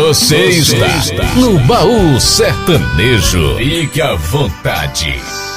Você está no Baú Sertanejo. Fique à vontade.